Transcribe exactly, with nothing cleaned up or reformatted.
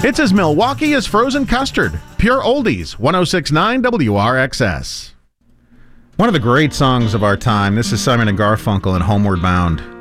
It's as Milwaukee as frozen custard. Pure oldies, one oh six point nine W R X S. One of the great songs of our time. This is Simon and Garfunkel and Homeward Bound.